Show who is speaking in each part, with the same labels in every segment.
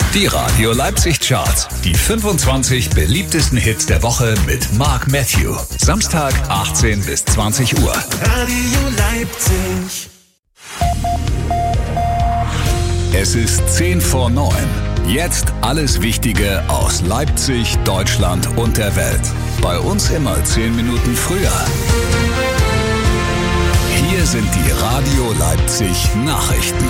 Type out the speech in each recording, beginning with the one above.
Speaker 1: Die Radio Leipzig Charts. Die 25 beliebtesten Hits der Woche mit Mark Matthew. Samstag 18 bis 20 Uhr.
Speaker 2: Radio Leipzig.
Speaker 1: Es ist 10 vor 9. Jetzt alles Wichtige aus Leipzig, Deutschland und der Welt. Bei uns immer 10 Minuten früher. Hier sind die Radio Leipzig Nachrichten.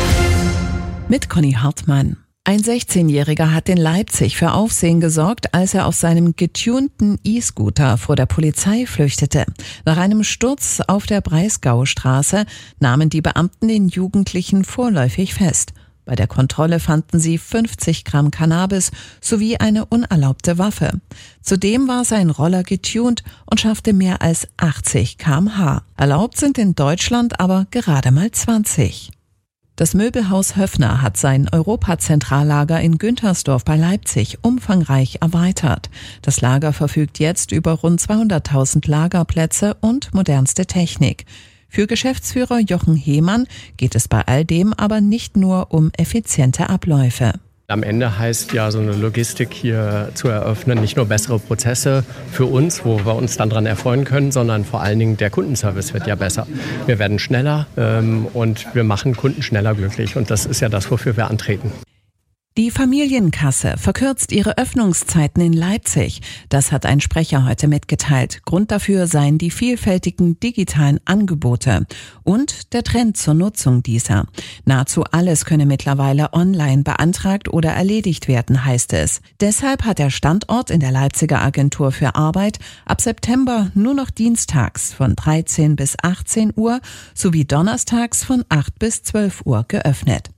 Speaker 3: Mit Conny Hartmann. Ein 16-Jähriger hat in Leipzig für Aufsehen gesorgt, als er auf seinem getunten E-Scooter vor der Polizei flüchtete. Nach einem Sturz auf der Breisgaustraße nahmen die Beamten den Jugendlichen vorläufig fest. Bei der Kontrolle fanden sie 50 Gramm Cannabis sowie eine unerlaubte Waffe. Zudem war sein Roller getunt und schaffte mehr als 80 km/h. Erlaubt sind in Deutschland aber gerade mal 20. Das Möbelhaus Höffner hat sein Europazentrallager in Güntersdorf bei Leipzig umfangreich erweitert. Das Lager verfügt jetzt über rund 200.000 Lagerplätze und modernste Technik. Für Geschäftsführer Jochen Hehmann geht es bei all dem aber nicht nur um effiziente Abläufe.
Speaker 4: Am Ende heißt ja, so eine Logistik hier zu eröffnen, nicht nur bessere Prozesse für uns, wo wir uns dann dran erfreuen können, sondern vor allen Dingen der Kundenservice wird ja besser. Wir werden schneller und wir machen Kunden schneller glücklich und das ist ja das, wofür wir antreten.
Speaker 3: Die Familienkasse verkürzt ihre Öffnungszeiten in Leipzig. Das hat ein Sprecher heute mitgeteilt. Grund dafür seien die vielfältigen digitalen Angebote und der Trend zur Nutzung dieser. Nahezu alles könne mittlerweile online beantragt oder erledigt werden, heißt es. Deshalb hat der Standort in der Leipziger Agentur für Arbeit ab September nur noch dienstags von 13 bis 18 Uhr sowie donnerstags von 8 bis 12 Uhr geöffnet.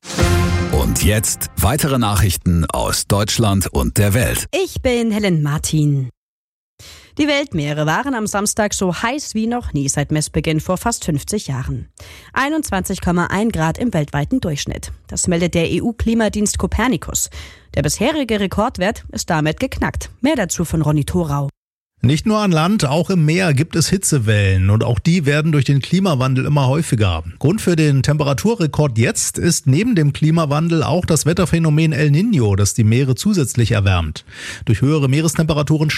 Speaker 1: Und jetzt weitere Nachrichten aus Deutschland und der Welt.
Speaker 5: Ich bin Helen Martin. Die Weltmeere waren am Samstag so heiß wie noch nie seit Messbeginn vor fast 50 Jahren. 21,1 Grad im weltweiten Durchschnitt. Das meldet der EU-Klimadienst Copernicus. Der bisherige Rekordwert ist damit geknackt. Mehr dazu von Ronny Thorau.
Speaker 6: Nicht nur an Land, auch im Meer gibt es Hitzewellen und auch die werden durch den Klimawandel immer häufiger. Grund für den Temperaturrekord jetzt ist neben dem Klimawandel auch das Wetterphänomen El Niño, das die Meere zusätzlich erwärmt. Durch höhere Meerestemperaturen